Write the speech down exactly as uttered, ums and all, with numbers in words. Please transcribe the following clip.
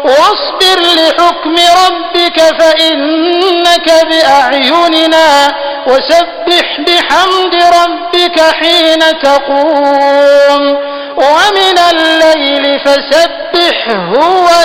واصبر لحكم ربك فإنك بأعيننا وسبح بحمد ربك حين تقوم ومن الليل فسبحه